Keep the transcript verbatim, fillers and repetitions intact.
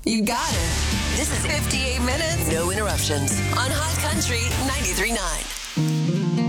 You got it. This is fifty-eight minutes, no interruptions on Hot Country ninety-three point nine.